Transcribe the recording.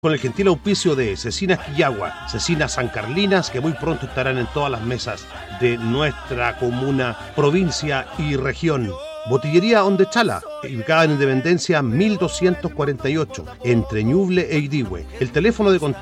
Con el gentil auspicio de Cecinas Quillagua, Cecinas San Carlinas, que muy pronto estarán en todas las mesas de nuestra comuna, provincia y región. Botillería Ondechala, ubicada en Independencia 1248, entre Ñuble e Idigüe. El teléfono de contacto